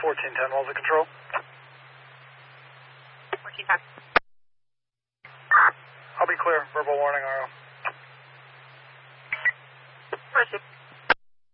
1410, what was the control? 1410. I'll be clear. Verbal warning, RO.